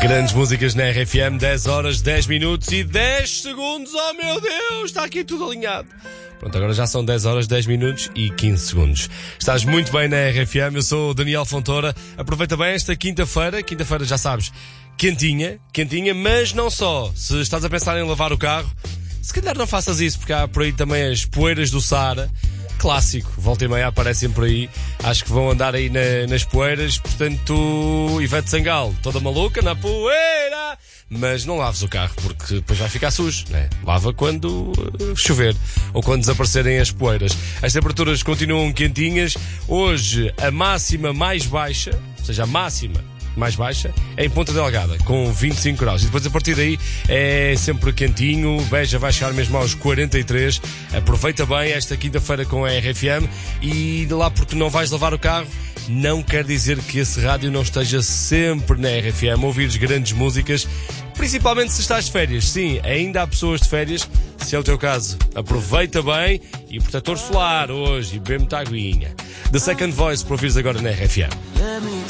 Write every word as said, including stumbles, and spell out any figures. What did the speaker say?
Grandes músicas na R F M, dez horas, dez minutos e dez segundos. Oh meu Deus, está aqui tudo alinhado. Pronto, agora já são dez horas, dez minutos e quinze segundos. Estás muito bem na R F M, eu sou o Daniel Fontoura. Aproveita bem esta quinta-feira, quinta-feira já sabes, quentinha, quentinha, mas não só. Se estás a pensar em lavar o carro, se calhar não faças isso, porque há por aí também as poeiras do Saara. Clássico, volta e meia aparecem por aí, acho que vão andar aí na, nas poeiras, portanto, Ivete Sangalo, toda maluca na poeira, mas não laves o carro porque depois vai ficar sujo, né? Lava quando uh, chover ou quando desaparecerem as poeiras. As temperaturas continuam quentinhas, hoje a máxima mais baixa, ou seja, a máxima mais baixa, é em Ponta Delgada, com vinte e cinco graus. E depois a partir daí é sempre quentinho. Beja vai chegar mesmo aos quarenta e três. Aproveita bem esta quinta-feira com a R F M. E lá porque não vais lavar o carro, não quer dizer que esse rádio não esteja sempre na R F M a ouvires grandes músicas, principalmente se estás de férias. Sim, ainda há pessoas de férias. Se é o teu caso, aproveita bem. E protetor solar hoje, e bebe muita aguinha. The Second Voice, para ouvires agora na R F M.